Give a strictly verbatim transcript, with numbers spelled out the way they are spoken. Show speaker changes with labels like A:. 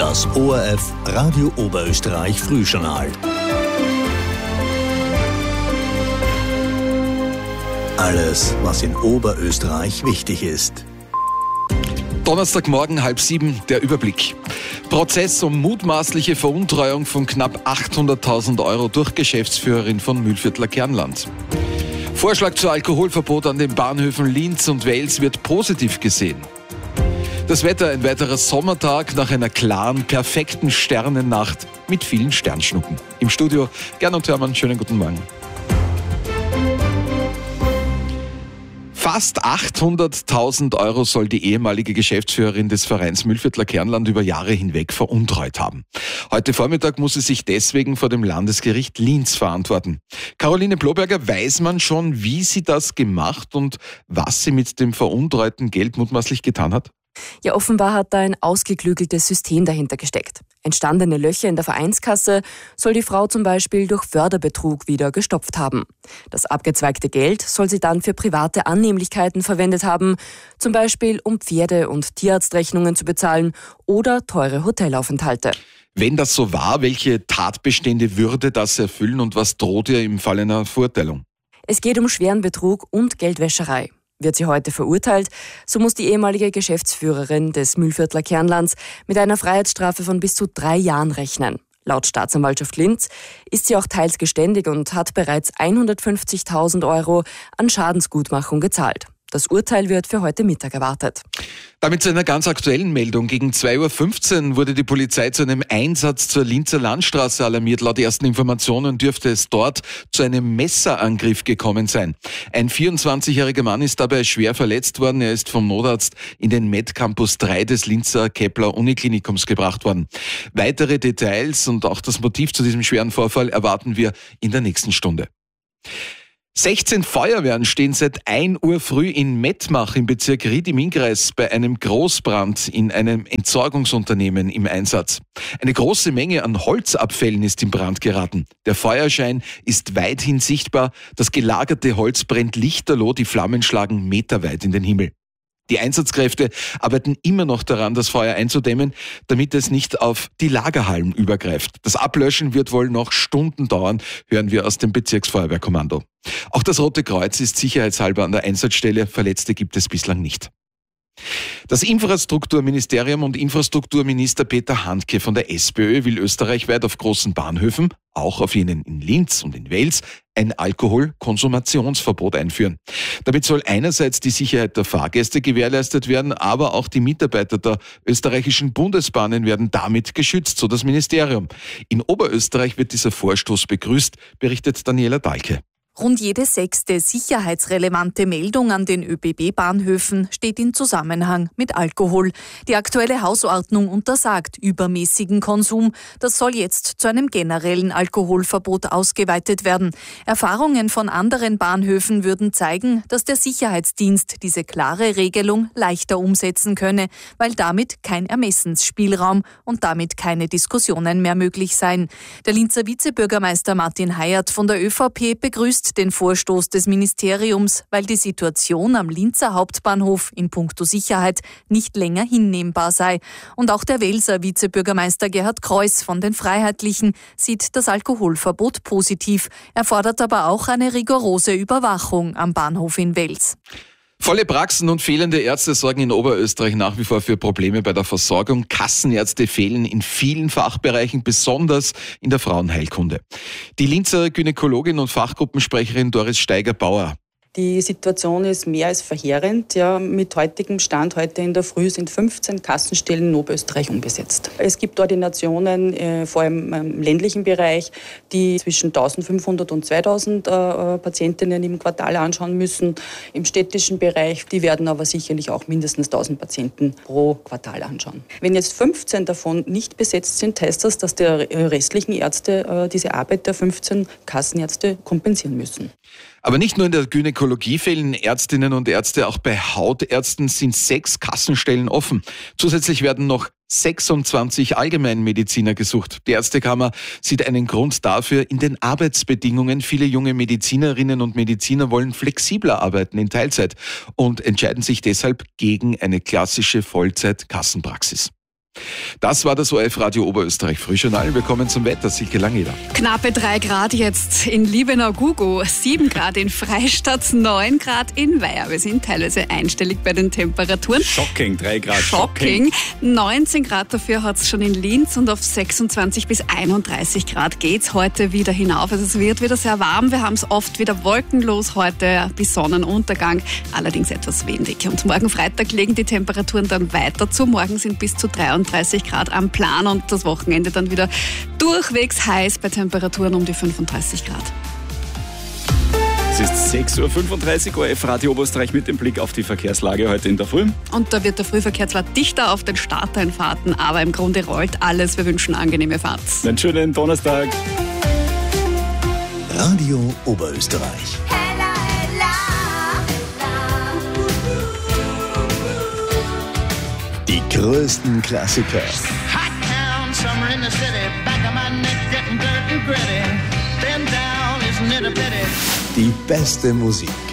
A: Das O R F Radio Oberösterreich Frühjournal. Alles, was in Oberösterreich wichtig ist.
B: Donnerstagmorgen, halb sieben, der Überblick. Prozess um mutmaßliche Veruntreuung von knapp achthunderttausend Euro durch Geschäftsführerin von Mühlviertler Kernland. Vorschlag zu Alkoholverbot an den Bahnhöfen Linz und Wels wird positiv gesehen. Das Wetter, ein weiterer Sommertag nach einer klaren, perfekten Sternennacht mit vielen Sternschnuppen. Im Studio Gernot Hörmann, schönen guten Morgen. Fast achthunderttausend Euro soll die ehemalige Geschäftsführerin des Vereins Mühlviertler Kernland über Jahre hinweg veruntreut haben. Heute Vormittag muss sie sich deswegen vor dem Landesgericht Linz verantworten. Caroline Bloberger, weiß man schon, wie sie das gemacht und was sie mit dem veruntreuten Geld mutmaßlich getan hat?
C: Ja, offenbar hat da ein ausgeklügeltes System dahinter gesteckt. Entstandene Löcher in der Vereinskasse soll die Frau zum Beispiel durch Förderbetrug wieder gestopft haben. Das abgezweigte Geld soll sie dann für private Annehmlichkeiten verwendet haben, zum Beispiel um Pferde- und Tierarztrechnungen zu bezahlen oder teure Hotelaufenthalte.
B: Wenn das so war, welche Tatbestände würde das erfüllen und was droht ihr im Fall einer Verurteilung?
C: Es geht um schweren Betrug und Geldwäscherei. Wird sie heute verurteilt, so muss die ehemalige Geschäftsführerin des Mühlviertler Kernlands mit einer Freiheitsstrafe von bis zu drei Jahren rechnen. Laut Staatsanwaltschaft Linz ist sie auch teils geständig und hat bereits hundertfünfzigtausend Euro an Schadensgutmachung gezahlt. Das Urteil wird für heute Mittag erwartet.
B: Damit zu einer ganz aktuellen Meldung. Gegen zwei Uhr fünfzehn wurde die Polizei zu einem Einsatz zur Linzer Landstraße alarmiert. Laut ersten Informationen dürfte es dort zu einem Messerangriff gekommen sein. Ein vierundzwanzigjähriger Mann ist dabei schwer verletzt worden. Er ist vom Notarzt in den Med-Campus drei des Linzer Kepler Uniklinikums gebracht worden. Weitere Details und auch das Motiv zu diesem schweren Vorfall erwarten wir in der nächsten Stunde. sechzehn Feuerwehren stehen seit ein Uhr früh in Mettmach im Bezirk Ried im Innkreis bei einem Großbrand in einem Entsorgungsunternehmen im Einsatz. Eine große Menge an Holzabfällen ist in Brand geraten. Der Feuerschein ist weithin sichtbar. Das gelagerte Holz brennt lichterloh, die Flammen schlagen meterweit in den Himmel. Die Einsatzkräfte arbeiten immer noch daran, das Feuer einzudämmen, damit es nicht auf die Lagerhallen übergreift. Das Ablöschen wird wohl noch Stunden dauern, hören wir aus dem Bezirksfeuerwehrkommando. Auch das Rote Kreuz ist sicherheitshalber an der Einsatzstelle. Verletzte gibt es bislang nicht. Das Infrastrukturministerium und Infrastrukturminister Peter Handke von der SPÖ will österreichweit auf großen Bahnhöfen, auch auf jenen in Linz und in Wels, ein Alkoholkonsumationsverbot einführen. Damit soll einerseits die Sicherheit der Fahrgäste gewährleistet werden, aber auch die Mitarbeiter der österreichischen Bundesbahnen werden damit geschützt, so das Ministerium. In Oberösterreich wird dieser Vorstoß begrüßt, berichtet Daniela Dahlke.
D: Rund jede sechste sicherheitsrelevante Meldung an den Ö B B-Bahnhöfen steht in Zusammenhang mit Alkohol. Die aktuelle Hausordnung untersagt übermäßigen Konsum. Das soll jetzt zu einem generellen Alkoholverbot ausgeweitet werden. Erfahrungen von anderen Bahnhöfen würden zeigen, dass der Sicherheitsdienst diese klare Regelung leichter umsetzen könne, weil damit kein Ermessensspielraum und damit keine Diskussionen mehr möglich seien. Der Linzer Vizebürgermeister Martin Heyert von der ÖVP begrüßt den Vorstoß des Ministeriums, weil die Situation am Linzer Hauptbahnhof in puncto Sicherheit nicht länger hinnehmbar sei. Und auch der Welser Vizebürgermeister Gerhard Kreuß von den Freiheitlichen sieht das Alkoholverbot positiv. Er fordert aber auch eine rigorose Überwachung am Bahnhof in Wels.
B: Volle Praxen und fehlende Ärzte sorgen in Oberösterreich nach wie vor für Probleme bei der Versorgung. Kassenärzte fehlen in vielen Fachbereichen, besonders in der Frauenheilkunde. Die Linzer Gynäkologin und Fachgruppensprecherin Doris Steiger-Bauer.
E: Die Situation ist mehr als verheerend. Ja, mit heutigem Stand, heute in der Früh, sind fünfzehn Kassenstellen in Oberösterreich unbesetzt. Es gibt Ordinationen, äh, vor allem im ländlichen Bereich, die zwischen eintausendfünfhundert und zweitausend äh, Patientinnen im Quartal anschauen müssen. Im städtischen Bereich, die werden aber sicherlich auch mindestens tausend Patienten pro Quartal anschauen. Wenn jetzt fünfzehn davon nicht besetzt sind, heißt das, dass die restlichen Ärzte äh, diese Arbeit der fünfzehn Kassenärzte kompensieren müssen.
B: Aber nicht nur in der Gynäkologie fehlen Ärztinnen und Ärzte, auch bei Hautärzten sind sechs Kassenstellen offen. Zusätzlich werden noch sechsundzwanzig Allgemeinmediziner gesucht. Die Ärztekammer sieht einen Grund dafür in den Arbeitsbedingungen. Viele junge Medizinerinnen und Mediziner wollen flexibler arbeiten in Teilzeit und entscheiden sich deshalb gegen eine klassische Vollzeit-Kassenpraxis. Das war das O R F Radio Oberösterreich Frühjournal. Wir kommen zum Wetter. Silke Langeder.
F: Knappe drei Grad jetzt in Liebenau-Gugo, sieben Grad in Freistadt, neun Grad in Weiher. Wir sind teilweise einstellig bei den Temperaturen.
G: Shocking, drei Grad.
F: Shocking. neunzehn Grad dafür hat es schon in Linz und auf sechsundzwanzig bis einunddreißig Grad geht's heute wieder hinauf. Also es wird wieder sehr warm. Wir haben es oft wieder wolkenlos heute bis Sonnenuntergang, allerdings etwas windig. Und morgen Freitag legen die Temperaturen dann weiter zu. Morgen sind bis zu dreiunddreißig Grad am Plan und das Wochenende dann wieder durchwegs heiß bei Temperaturen um die fünfunddreißig Grad.
G: Es ist sechs Uhr fünfunddreißig, O R F Radio Oberösterreich mit dem Blick auf die Verkehrslage heute in der Früh.
F: Und da wird der Frühverkehr zwar dichter auf den Starteinfahrten, aber im Grunde rollt alles. Wir wünschen angenehme Fahrt.
G: Einen schönen Donnerstag.
A: Radio Oberösterreich. Die größten Klassiker.
H: Hot town, summer in the city, back of my neck getting dirt and gritty. Bend down, isn't it a pity?
A: Die beste Musik.